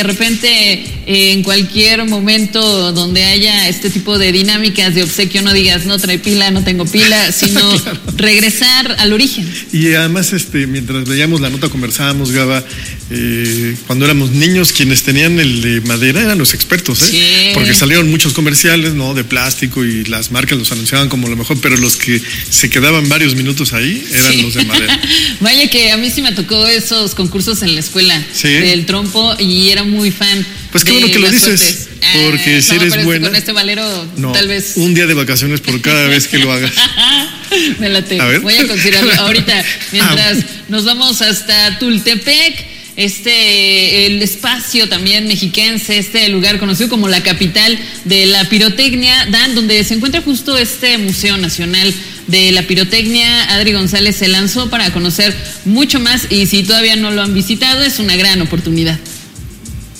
De repente, en cualquier momento donde haya este tipo de dinámicas de obsequio, no digas no trae pila, no tengo pila, sino claro, regresar al origen. Y además, mientras leíamos la nota, conversábamos, Gaba, cuando éramos niños, quienes tenían el de madera eran los expertos, Sí. Porque salieron muchos comerciales, ¿no? De plástico y las marcas los anunciaban como lo mejor, pero los que se quedaban varios minutos ahí eran los de madera. Vaya que a mí sí me tocó esos concursos en la escuela del trompo y era muy fan. Pues qué bueno que lo dices, porque si eres buena. Con este valero, tal vez. Un día de vacaciones por cada vez que lo hagas. Me late. Voy a considerarlo ahorita, mientras nos vamos hasta Tultepec. El espacio también mexiquense, este lugar conocido como la capital de la pirotecnia, donde se encuentra justo este Museo Nacional de la Pirotecnia. Adri González se lanzó para conocer mucho más y si todavía no lo han visitado, es una gran oportunidad.